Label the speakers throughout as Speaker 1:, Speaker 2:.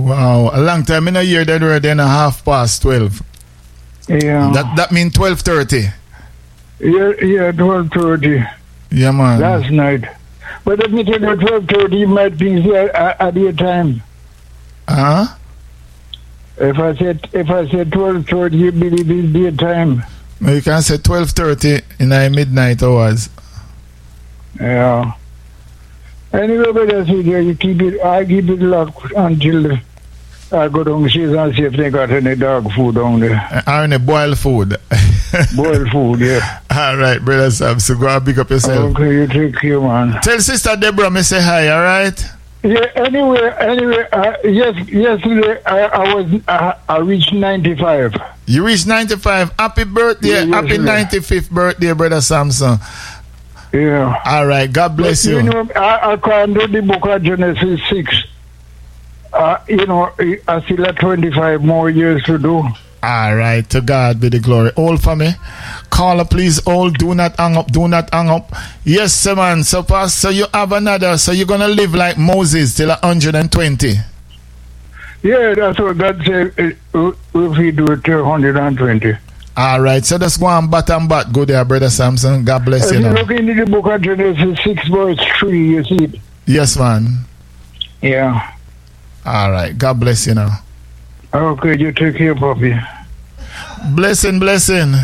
Speaker 1: Wow, a long time in a year that we're then 12:30.
Speaker 2: Yeah.
Speaker 1: That means 12:30.
Speaker 2: Yeah, 12:30.
Speaker 1: Yeah, man.
Speaker 2: Last night. But let me tell you, 12:30, you might think at the time.
Speaker 1: Huh?
Speaker 2: If I said 12:30, you believe it's daytime.
Speaker 1: You can say 12:30 in the midnight hours.
Speaker 2: Yeah. Anyway, but I said, I keep it locked until I go downstairs and see if they got any dog food down there.
Speaker 1: Or any boiled food.
Speaker 2: Boiled food, yeah.
Speaker 1: All right, Brother Sam, so go and pick up yourself.
Speaker 2: Okay, you take care, man.
Speaker 1: Tell Sister Deborah me say hi, all right?
Speaker 2: Yeah, anyway, yesterday I reached 95.
Speaker 1: You reached 95. Happy birthday.
Speaker 2: Yeah,
Speaker 1: Happy 95th birthday, Brother Samson.
Speaker 2: Yeah.
Speaker 1: All right, God bless you.
Speaker 2: You know, I can't do the book of Genesis 6. You know, I still have 25 more years to do.
Speaker 1: All right, to God be the glory. Hold for me. Caller, please hold. Do not hang up. Do not hang up. Yes, sir, man. So, Pastor, you have another. So, you're going to live like Moses till 120.
Speaker 2: Yeah, that's what God said. If we do it till 120.
Speaker 1: All right, so just go on bat and bat. Go there, Brother Samson. God bless you.
Speaker 2: If you look into the book of Genesis 6, verse 3, you see it.
Speaker 1: Yes, man.
Speaker 2: Yeah.
Speaker 1: All right, God bless you now.
Speaker 2: Okay, you take care, puppy.
Speaker 1: Blessing.
Speaker 3: Blessing.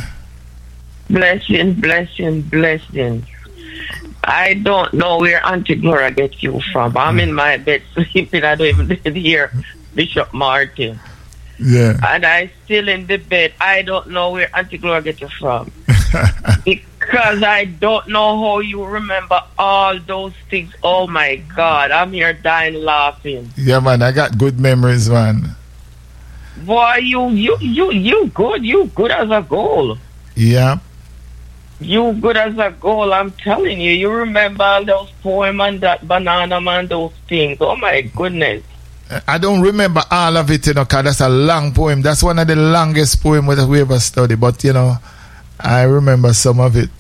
Speaker 3: I don't know where Auntie Gloria gets you from. I'm in my bed sleeping. I don't even hear Bishop Martin.
Speaker 1: Yeah.
Speaker 3: And I still in the bed. I don't know where Auntie Gloria gets you from. Because I don't know how you remember all those things. Oh my God, I'm here dying laughing.
Speaker 1: Yeah, man, I got good memories, man.
Speaker 3: Boy, you good as a goal.
Speaker 1: Yeah.
Speaker 3: You good as a goal, I'm telling you. You remember all those poems and that banana man, those things. Oh my goodness.
Speaker 1: I don't remember all of it, you know, because that's a long poem. That's one of the longest poems that we ever studied. But, you know, I remember some of it.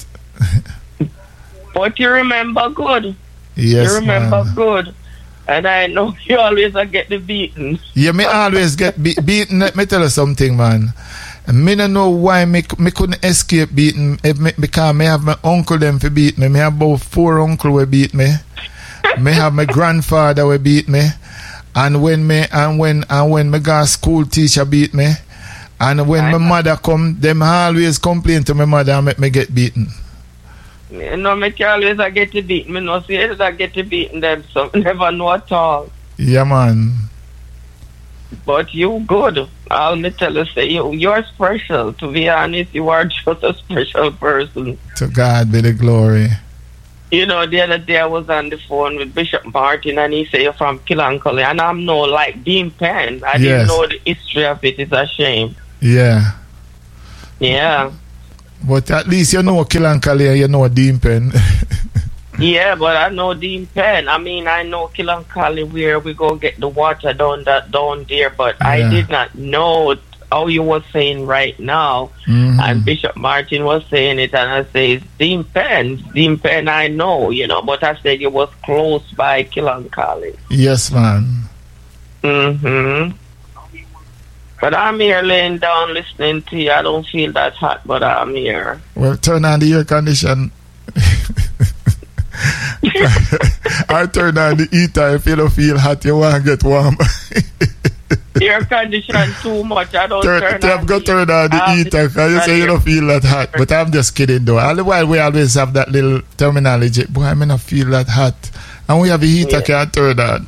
Speaker 3: But you remember good.
Speaker 1: Yes,
Speaker 3: you remember
Speaker 1: man.
Speaker 3: good. And I know you always get the beaten.
Speaker 1: Yeah, me always get beaten. Let me tell you something, man. Me don't know why me couldn't escape beating because me have my uncle them to beat me. Me have about 4 uncles who beat me. Me have my grandfather who beat me. And when my got school teacher beat me. And when my mother come, them always complain to my mother and make me get beaten.
Speaker 3: You know, me always get to beat me. No, see, I get to beaten them, so never know at all.
Speaker 1: Yeah, man.
Speaker 3: But you good. I'll me tell you, say you're special. To be honest, you are just a special person.
Speaker 1: To God be the glory.
Speaker 3: You know, the other day I was on the phone with Bishop Martin and he said you're from Killancally. And I'm no like Dean Penn. I didn't know the history of it. It's a shame.
Speaker 1: Yeah.
Speaker 3: Yeah.
Speaker 1: But at least you know Killancally and you know Dean Penn.
Speaker 3: Yeah, but I know Dean Penn. I mean, I know Killancally where we go get the water down there, but yeah. I did not know how you were saying right now. Mm-hmm. And Bishop Martin was saying it, and I say, Dean Penn, I know, you know, but I said it was close by Killancally.
Speaker 1: Yes, man.
Speaker 3: Mm-hmm. But I'm here laying down listening to you. I don't feel that hot, but I'm here.
Speaker 1: Well, turn on the air condition. I turn on the heater. If you don't feel hot, you want to get warm.
Speaker 3: Air condition too much. I don't turn on
Speaker 1: the heater because you say you don't feel that hot. But I'm just kidding though. All the while we always have that little terminology. Boy, I may not feel that hot. And we have a heater can't turn on.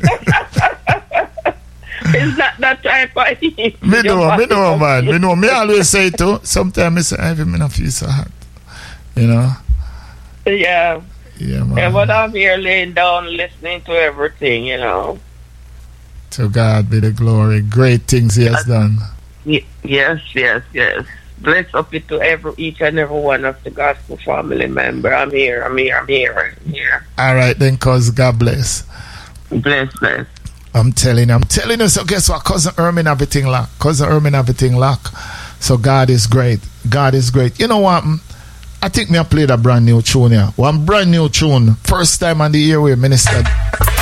Speaker 3: It's not that type of heat.
Speaker 1: Me know, man. Me know. Me always say it too. Sometimes I say, I may not feel so hot. You know?
Speaker 3: Yeah.
Speaker 1: Yeah, man.
Speaker 3: Yeah, but I'm here laying down listening to everything, you know.
Speaker 1: To God be the glory. Great things He has done.
Speaker 3: Yes. Bless up it to each and every one of the gospel family member. I'm here.
Speaker 1: All right, then, cuz God bless.
Speaker 3: Bless.
Speaker 1: I'm telling you. So guess what? Cousin Ermin everything lock. So God is great. You know what? I think me I played a brand new tune here. One brand new tune. First time on the airway, Minister